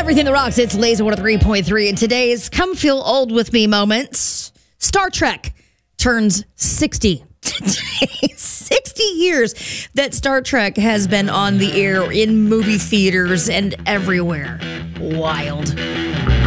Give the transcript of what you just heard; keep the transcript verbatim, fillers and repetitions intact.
Everything that rocks, it's Laser one oh three point three. And today's Come Feel Old With Me moments. Star Trek turns sixty. sixty years that Star Trek has been on the air in movie theaters and everywhere. Wild.